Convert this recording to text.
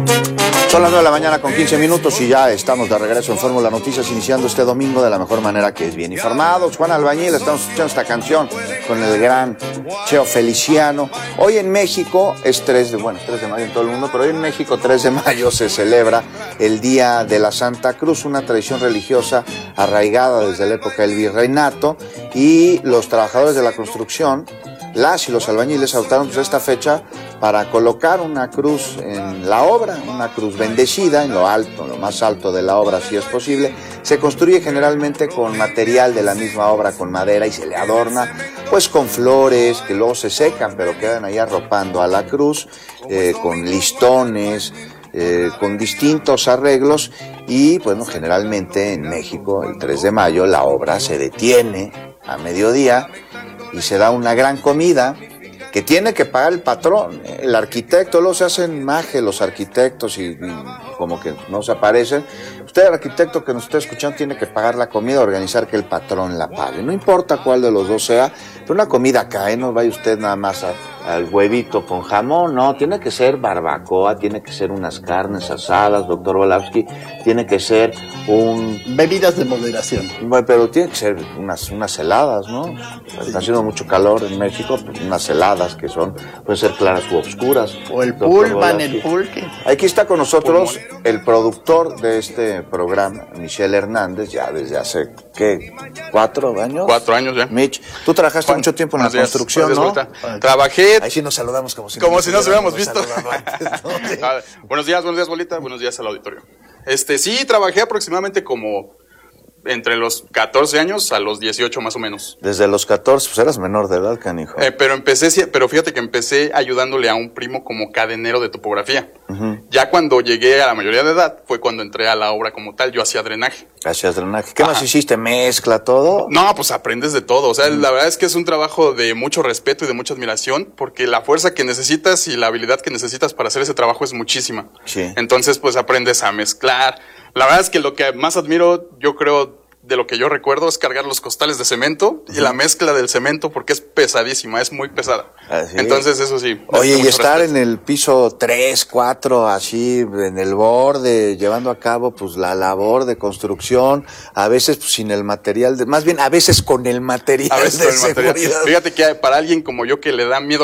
Son las 9 de la mañana con 15 minutos y ya estamos de regreso en Fórmula Noticias, iniciando este domingo de la mejor manera, que es bien informados. Juan Albañil, estamos escuchando esta canción con el gran Cheo Feliciano. Hoy en México es 3 de mayo en todo el mundo, pero hoy en México 3 de mayo se celebra el Día de la Santa Cruz, una tradición religiosa arraigada desde la época del virreinato, y los trabajadores de la construcción, las y los albañiles, adoptaron esta fecha para colocar una cruz en la obra, una cruz bendecida en lo alto, en lo más alto de la obra, si es posible. Se construye generalmente con material de la misma obra, con madera, y se le adorna pues con flores que luego se secan, pero quedan ahí arropando a la cruz, con listones, con distintos arreglos. Y bueno, generalmente en México el 3 de mayo la obra se detiene a mediodía y se da una gran comida que tiene que pagar el patrón, el arquitecto. Luego se hacen maje los arquitectos y como que no se aparecen. Usted, el arquitecto que nos está escuchando, tiene que pagar la comida, organizar que el patrón la pague. No importa cuál de los dos sea, pero una comida cae, no vaya usted nada más al huevito con jamón, no, tiene que ser barbacoa, tiene que ser unas carnes asadas, doctor Volavsky, tiene que ser bebidas de moderación. Bueno, pero tiene que ser unas heladas, ¿no? Sí. Está haciendo mucho calor en México, pues unas heladas que pueden ser claras u obscuras. O el pulvan, el pulque. Aquí está con nosotros el productor de este programa, Michelle Hernández, ya desde hace, ¿qué? ¿4 años? 4 años ya. Mitch, tú trabajaste mucho tiempo en la construcción, ¿no? Trabajé. Ahí sí nos saludamos como si nos hubiéramos visto. Antes, ¿no? Sí. Buenos días, bolita. Buenos días al auditorio. Sí, trabajé aproximadamente como entre los 14 años a los 18 más o menos. Desde los 14, pues eras menor de edad, canijo. Pero fíjate que empecé ayudándole a un primo como cadenero de topografía. Uh-huh. Ya cuando llegué a la mayoría de edad fue cuando entré a la obra como tal. Yo hacía drenaje. ¿Hacías drenaje? ¿Qué más hiciste? ¿Mezcla todo? No, pues aprendes de todo. O sea, la verdad es que es un trabajo de mucho respeto y de mucha admiración, porque la fuerza que necesitas y la habilidad que necesitas para hacer ese trabajo es muchísima. Sí. Entonces, pues aprendes a mezclar. La verdad es que lo que más admiro, yo creo, de lo que yo recuerdo, es cargar los costales de cemento y la mezcla del cemento, porque es pesadísima, es muy pesada. Así. Entonces, eso sí. Oye, y estar en el piso 3, 4, así, en el borde, llevando a cabo, pues, la labor de construcción, a veces, pues, sin el material, más bien, a veces con el material de seguridad. Fíjate que para alguien como yo que le da miedo